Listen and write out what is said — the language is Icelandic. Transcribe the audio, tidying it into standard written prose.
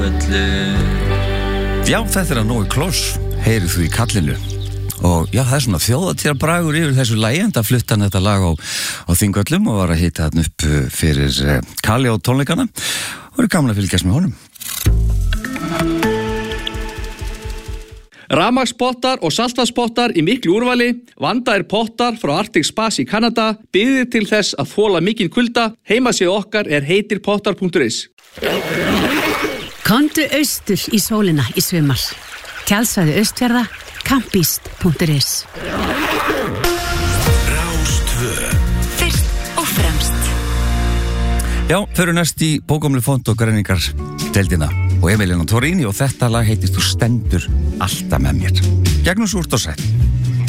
Já, þetta að Nói Kloss, heyrið þú í kallinu. Og já, það svona þjóðatíðarbragur yfir þessu lagi, enda flutti hann þetta lag á Þingvöllum og var að hita hann upp fyrir Kali á tónleikana. Og gaman að fylgjast með honum. Rafmagnspottar og saltvatnspottar í miklu úrvali, vandaðir pottar frá Arctic Spas í Kanada, byggðir til þess að þola mikinn kulda. Heimasíða okkar heitirpottar.is. Komdu austur í sólina í sumar. Tjálsvæði Austfjarða, campist.is. Rástvö. Fyrst og fremst. Já, fyrir næst í bókamli font og greiningar deildina og Emiliano Torrini og þetta lag heitist Þú stendur alltaf með mér. Gegnum súrt og sætt.